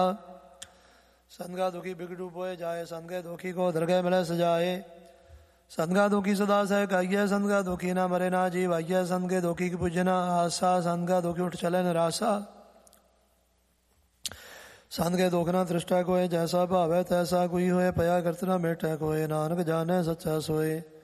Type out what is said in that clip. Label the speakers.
Speaker 1: ਸੰਗਾ ਦੁਖੀ ਬਿਗੜੂ ਪੋਏ ਜਾਏ, ਸੰਗੇ ਦੁਖੀ ਕੋ ਦਰਗਹਿ ਮਿਲੈ ਸਜਾਏ। ਸੰਗਾ ਦੁਖੀ ਸਦਾ ਸਹਿ ਕਾਈਐ, ਸੰਗਾ ਦੁਖੀ ਨਾ ਮਰੇ ਨਾ ਜੀਵਾਈਐ। ਸੰਗੇ ਦੁਖੀ ਕੀ ਪੁੱਜਣਾ ਆਸਾ, ਸੰਗਾ ਦੁਖੀ ਉਠ ਚਲੇ ਨਿਰਾਸਾ। ਸੰਗੇ ਦੁਖ ਨਾ ਤ੍ਰਿਸ਼ਟਾ ਕੋਏ, ਜੈਸਾ ਭਾਵੈ ਤੈਸਾ ਕੋਈ ਹੋਏ। ਪਿਆ ਕਰਤ ਨਾ ਮੇਟੈ ਕੋਏ, ਨਾਨਕ ਜਾਣੈ ਸੱਚਾ ਸੋਏ।